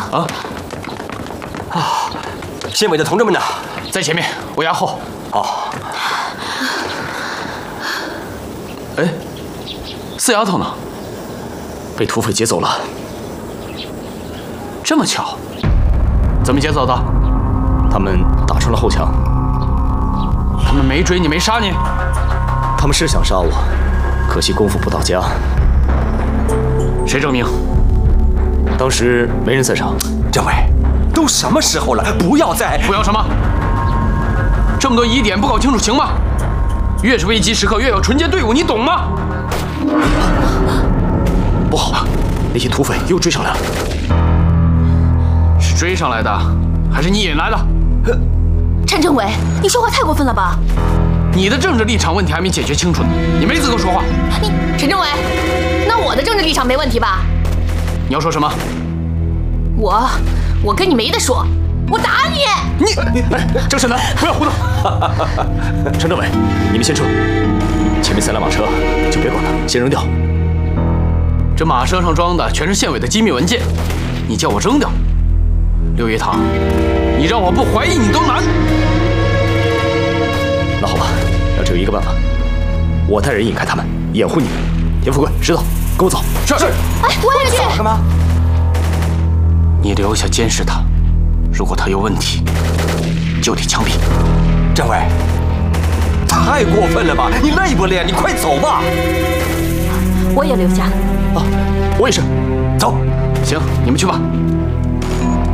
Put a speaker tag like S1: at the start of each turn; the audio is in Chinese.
S1: 县委的同志们呢？
S2: 在前面，我押后。
S1: 哦。
S2: 哎，四丫头呢？
S3: 被土匪劫走了。
S2: 这么巧？怎么劫走的？
S3: 他们打穿了后墙。
S2: 他们没追你，没杀你？
S3: 他们是想杀我，可惜功夫不到家。
S2: 谁证明？
S3: 当时没人在场。
S1: 政委，都什么时候了，不要再……
S2: 不要什么？这么多疑点不搞清楚行吗？越是危急时刻，越有纯洁队伍，你懂吗？
S3: 不好，那些土匪又追上来了。
S2: 是追上来的，还是你引来的？
S4: 陈政委，你说话太过分了吧？
S2: 你的政治立场问题还没解决清楚呢，你没资格说话。
S4: 你陈政委，那我的政治立场没问题吧？
S2: 你要说什么？
S4: 我跟你没得说，我打你！
S3: 哎，郑胜男，不要胡闹！陈政委，你们先撤，前面3辆马车就别管了，先扔掉。
S2: 这马车上装的全是县委的机密文件，你叫我扔掉？刘一堂，你让我不怀疑你都难。
S3: 那好吧，那只有一个办法，我带人引开他们，掩护你们。田富贵、石头，跟我走。
S2: 是。
S4: 哎，我也去。
S1: 干嘛？
S2: 你留下监视他，如果他有问题，就得枪毙。
S1: 政委，太过分了吧？你累不累？你快走吧。
S4: 我也留下。
S3: 啊，我也是。
S1: 走。
S2: 行，你们去吧。